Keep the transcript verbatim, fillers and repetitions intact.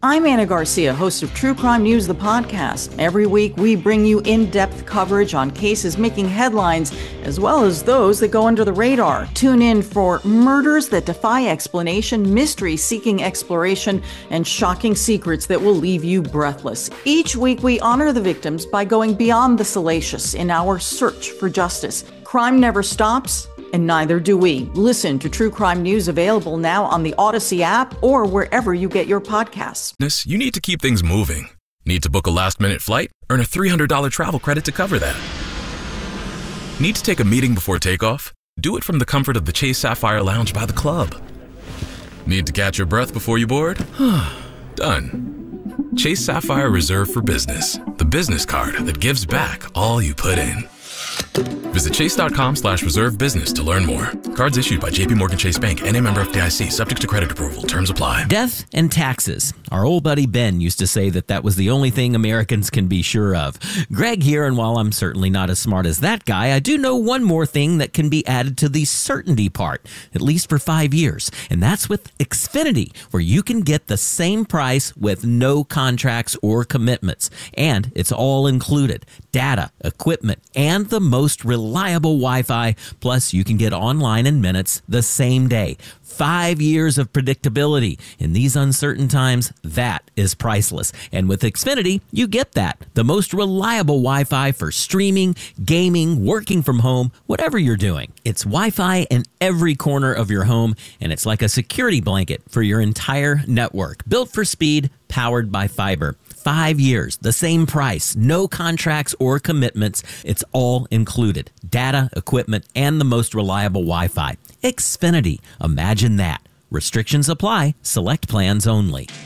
I'm Anna Garcia, host of True Crime News, the podcast. Every week, we bring you in-depth coverage on cases making headlines, as well as those that go under the radar. Tune in for murders that defy explanation, mysteries seeking exploration, and shocking secrets that will leave you breathless. Each week, we honor the victims by going beyond the salacious in our search for justice. Crime never stops, and neither do we. Listen to True Crime News, available now on the Odyssey app or wherever you get your podcasts. You need to keep things moving. Need to book a last-minute flight? Earn a three hundred dollars travel credit to cover that. Need to take a meeting before takeoff? Do it from the comfort of the Chase Sapphire Lounge by the club. Need to catch your breath before you board? Done. Chase Sapphire Reserve for Business, the business card that gives back all you put in. Visit chase.com slash reserve business to learn more. Cards issued by J P Morgan Chase Bank, N A member F D I C, subject to credit approval. Terms apply. Death and taxes. Our old buddy Ben used to say that that was the only thing Americans can be sure of. Greg here, and while I'm certainly not as smart as that guy, I do know one more thing that can be added to the certainty part, at least for five years. And that's with Xfinity, where you can get the same price with no contracts or commitments. And it's all included. Data, equipment, and the most reliable Wi-Fi. Plus, you can get online in minutes the same day. Five years of predictability. In these uncertain times, that is priceless. And with Xfinity, you get that. The most reliable Wi-Fi for streaming, gaming, working from home, whatever you're doing. It's Wi-Fi in every corner of your home, and it's like a security blanket for your entire network. Built for speed, powered by fiber. Five years, the same price, no contracts or commitments. It's all included. Data, equipment, and the most reliable Wi-Fi. Xfinity. Imagine that. Restrictions apply. Select plans only.